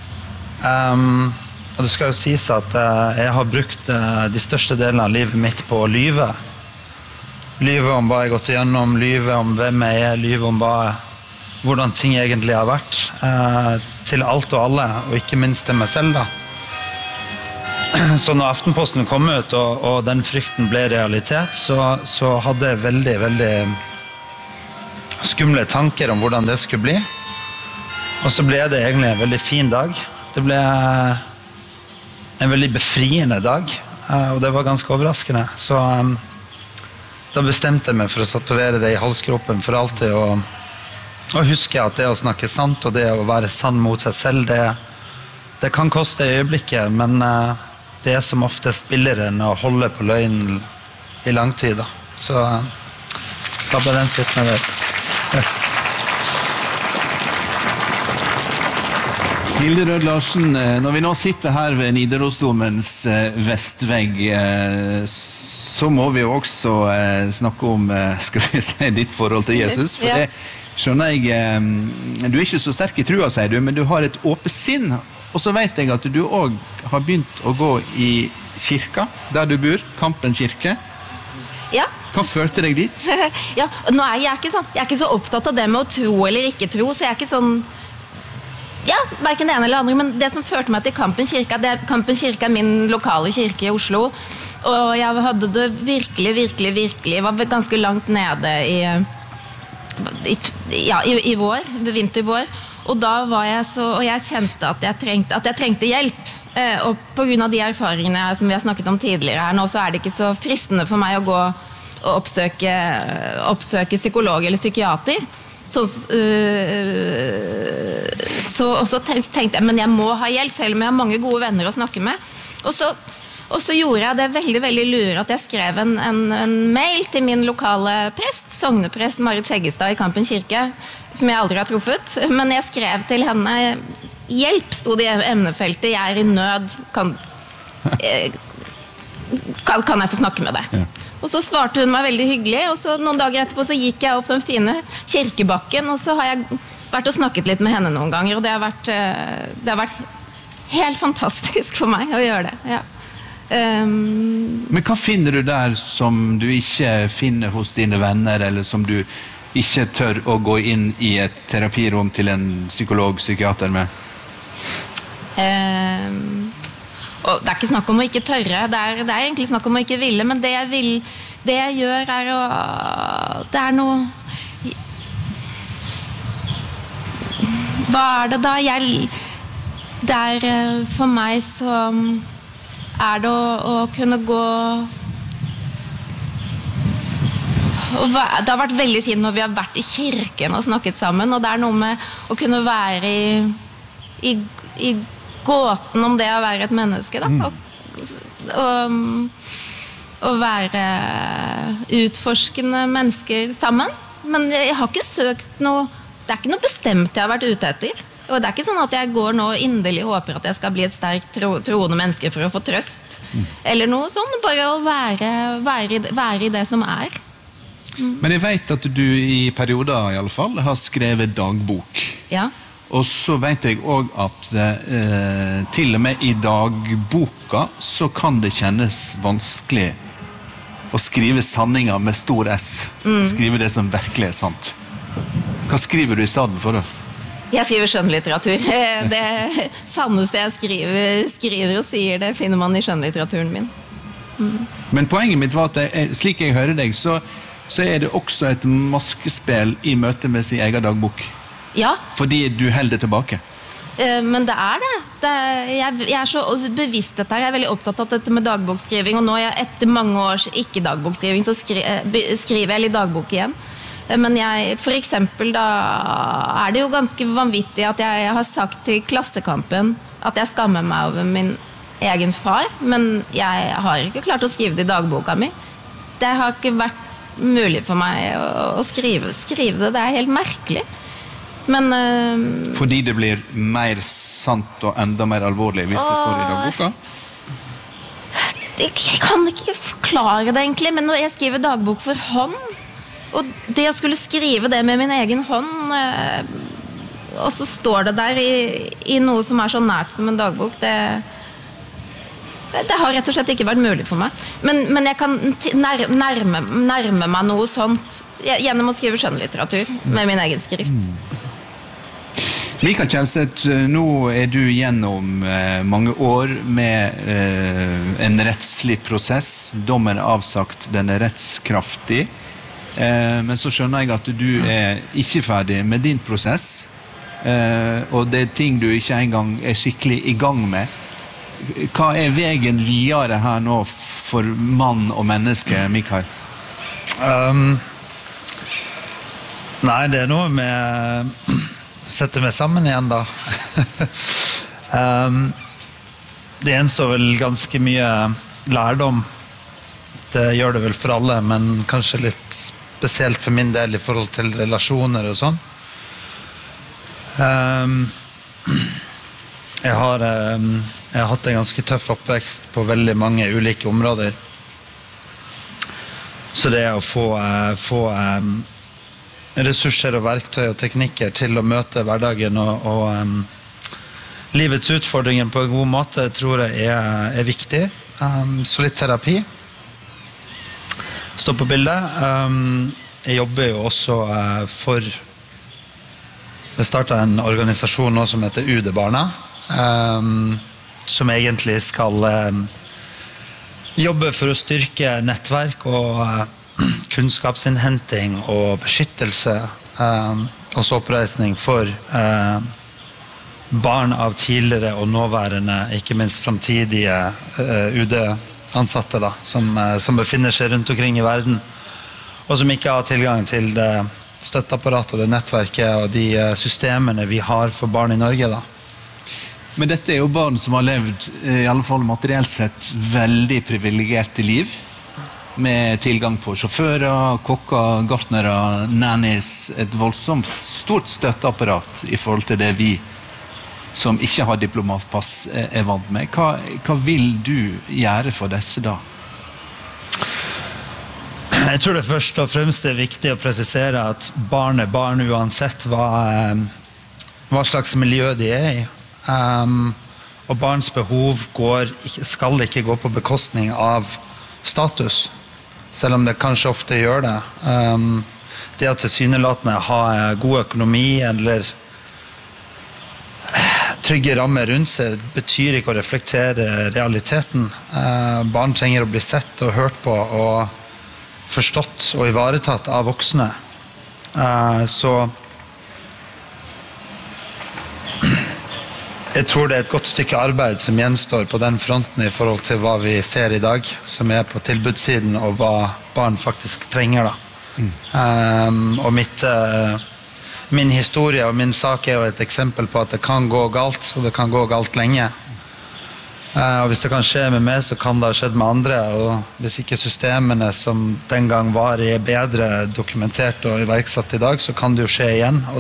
Og det skal jo sies at jeg har brukt de største delene av livet mitt på å lyve. lyve om hva jeg har gått igjennom, lyve om hvem jeg er, lyve om hvordan ting egentlig har vært, til alt og alle, og ikke minst til meg selv da. Så når Aftenposten kom ut, og den frykten ble realitet, så hadde jeg veldig, veldig skumle tanker om hvordan det skulle bli. Og så ble det egentlig en veldig fin dag. Det ble en veldig befriende dag, og det var ganske overraskende. Så da bestemte jeg meg for å tatovere det i halskroppen for alltid, og huske at det å snakke sant, og det å være sann mot seg selv, det kan koste i øyeblikket, men det er som oftest billigere enn å holde på løgnen i lang tid. Da. Så da ble den sittende der. Hilde Rød Larsen, når vi nå sitter her ved Nidarosdomens vestvegg, så må vi jo også snakke om, skal vi si, ditt forhold til Jesus, for det skjønner jeg, du er ikke så sterk i trua, sier du, men du har et åpent sinn, og så vet jeg at du også har begynt å gå i kirka, der du bor, Kampen kirke. Ja. Hva førte deg dit? Ja, nå er jeg ikke så opptatt av det med å tro eller ikke tro, så jeg er ikke sånn, ja, hverken det ene eller andre, men det som førte meg til Kampen kirke, Kampen kirke er min lokale kirke i Oslo, og jeg hadde det virkelig, jeg var ganske langt nede i vår, vinter-vår, og da var jeg så, og jeg kjente at jeg trengte hjelp, og på grunn av de erfaringene som vi har snakket om tidligere her nå, så er det ikke så fristende for meg å gå og oppsøke psykolog eller psykiater, så tenkte jeg, men jeg må ha hjelp, selv om jeg har mange gode venner å snakke med. Og så gjorde jeg det veldig, veldig lure at jeg skrev en mail til min lokale prest, sogneprest Marit Skjeggestad i Kampen kirke, som jeg aldri har truffet. Men jeg skrev til henne, hjelp, stod det i emnefeltet, jeg er i nød, kan jeg få snakke med deg? Ja. Og så svarte hun meg veldig hyggelig, og så noen dager etterpå så gikk jeg opp den fine kirkebakken, og så har jeg vært og snakket litt med henne noen ganger, og det har vært helt fantastisk for meg å gjøre det. Ja. Men hva finner du der som du ikke finner hos dine venner, eller som du ikke tør å gå inn i et terapirom til en psykolog, psykiater med? Og det er ikke snakk om å ikke tørre, det er egentlig snakk om å ikke ville, men det jeg gjør er å, det er noe, hva er det da? Det er for meg så er det å kunne gå, og det har vært veldig fint når vi har vært i kirken og snakket sammen, og det er noe med å kunne være i gåten om det å være et menneske da, og være utforskende mennesker sammen, men jeg har ikke søkt noe, det er ikke noe bestemt jeg har vært ute etter, og det er ikke sånn at jeg går nå inderlig og håper at jeg skal bli et sterkt troende menneske for å få trøst, eller noe sånn, bare å være i det som er. Men jeg vet at du i perioder i alle fall har skrevet dagbok. Ja. Og så vet jeg også at til og med i dagboka så kan det kjennes vanskelig å skrive sanninger med stor S. Skrive det som virkelig er sant. Hva skriver du i stedet for da? Jeg skriver skjønnlitteratur. Det sanneste jeg skriver og sier, det finner man i skjønnlitteraturen min. Men poenget mitt var at slik jeg hører deg, så er det også et maskespill i møte med sin egen dagbok. Ja. Fordi du holder tilbake. Men det er det. Jeg er så bevisst dette her. Jeg er veldig opptatt av dette med dagbokskriving, og nå etter mange års ikke dagbokskriving, så skriver jeg litt dagbok igjen. Men for eksempel da er det jo ganske vanvittig at jeg har sagt til Klassekampen at jeg skammer meg over min egen far, men jeg har ikke klart å skrive det i dagboka mi. Det har ikke vært mulig for meg å skrive det. Det er helt merkelig. Men, fordi det blir mer sant og enda mer alvorlig hvis det står i dagboka? Jeg kan ikke forklare det egentlig, men når jeg skriver dagbok for hånd, og det å skulle skrive det med min egen hånd, og så står det der i noe som er så nært som en dagbok, Det har rett og slett ikke vært mulig for meg. Men jeg kan nærme meg noe sånt gjennom å skrive skjønnlitteratur med min egen skrift. Mikael Kjellstedt, nå du gjennom mange år med en rettslig prosess. Dommen avsagt, den rettskraftig. Men så skjønner jeg at du ikke ferdig med din prosess, og det ting du ikke engang skikkelig i gang med. Hva veien videre her nå for mann og menneske, Mikael? Nei, det noe med sette meg sammen igjen da. Det gjenstår vel ganske mye lærdom. Det gjør det vel for alle, men kanskje litt spesielt for min del i forhold til relasjoner og sånn. Jeg har hatt en ganske tøff oppvekst på veldig mange ulike områder. Så det å få ressurser og verktøy og teknikker til å møte hverdagen og livets utfordringer på en god måte tror jeg er viktig. Så litt terapi. Stå på bildet. Jeg jobber jo også jeg startet en organisasjon nå som heter UD-barna, som egentlig skal jobbe for å styrke nettverk og kunnskapsinnhenting og beskyttelse og så oppreisning for barn av tidligere og nåværende, ikke minst fremtidige UD-ansatte da, som befinner seg rundt omkring i verden, og som ikke har tilgang til det støtteapparatet og det nettverket og de systemene vi har for barn i Norge da. Men dette jo barn som har levd, i alle fall materielt sett, veldig privilegerte liv, med tilgang på sjåfører, kokker, gartnere, nannies, et voldsomt stort støtteapparat i forhold til det vi som ikke har diplomatpass vant med. Hva vil du gjøre for disse da? Jeg tror det først og fremst viktig å presisere at barn barn uansett hva slags miljø de i. Og barns behov skal ikke gå på bekostning av status. Selv om det kanskje ofte gjør det. Det at tilsynelatende ha god økonomi eller trygge rammer rundt seg betyr ikke å reflektere realiteten. Barn trenger å bli sett og hørt på og forstått og ivaretatt av voksne. Så jeg tror det et godt stykke arbeid som gjenstår på den fronten i forhold til hva vi ser i dag, som på tilbudssiden, og hva barn faktisk trenger da. Og min historie og min sak jo et eksempel på at det kan gå galt, og det kan gå galt lenge. Og hvis det kan skje med meg, så kan det ha skjedd med andre, og hvis ikke systemene som den gang var bedre dokumentert og iverksatt i dag, så kan det jo skje igjen, og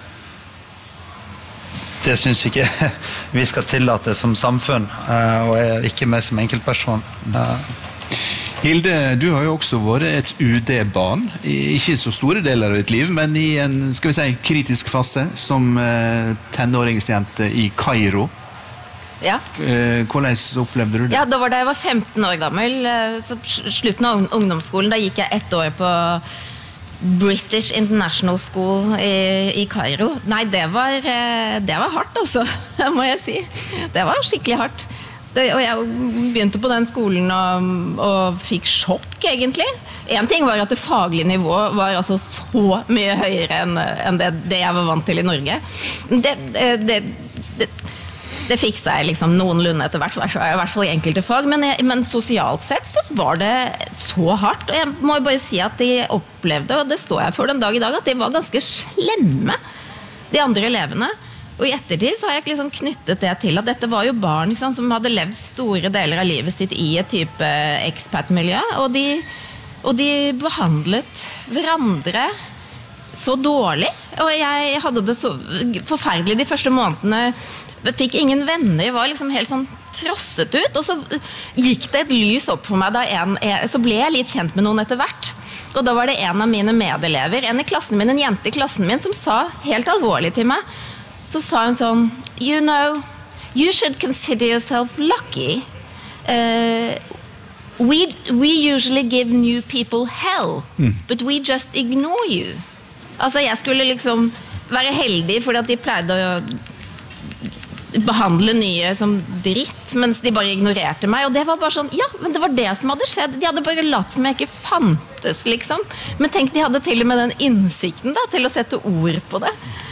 det synes ikke vi skal tillate som samfunn, og ikke meg som enkeltperson. Hilde, du har jo også vært et UD-barn, ikke så store deler av ditt liv, men i en, skal vi si, kritisk fase som tenåringsjente i Kairo. Ja. Hvordan opplevde du det? Ja, da var det jeg var 15 år gammel, så slutten av ungdomsskolen, da gikk jeg 1 år på British International School i Kairo. Nei, det var hardt altså, må jeg si. Det var skikkelig hardt. Og jeg begynte på den skolen og fikk sjokk egentlig. En ting var at det faglige nivået var altså så mye høyere enn det jeg var vant til i Norge. Det fikk seg liksom noenlunde etter hvert, i hvert fall i enkelte fag, men sosialt sett så var det så hardt, og jeg må bare si at de opplevde, og det står jeg for den dag i dag, at de var ganske slemme, de andre elevene. Og i ettertid så har jeg liksom knyttet det til at dette var jo barn som hadde levd store deler av livet sitt i et type expat-miljø, og de behandlet hverandre så dårlig, og jeg hadde det så forferdelig de første månedene. Jeg fikk ingen venner, var liksom helt sånn frosset ut, og så gikk det et lys opp for meg så ble jeg litt kjent med noen etter hvert, og da var det en av mine medelever, en jente i klassen min, som sa helt alvorlig til meg, så sa hun sånn, you know, you should consider yourself lucky we usually give new people hell, but we just ignore you. Altså, jeg skulle liksom være heldig fordi at de pleide å behandle nye som dritt, mens de bare ignorerte meg, og det var bare sånn, ja, men det var det som hadde skjedd. De hadde bare latt som jeg ikke fantes, liksom. Men tenk, de hadde til og med den innsikten da, til å sette ord på det.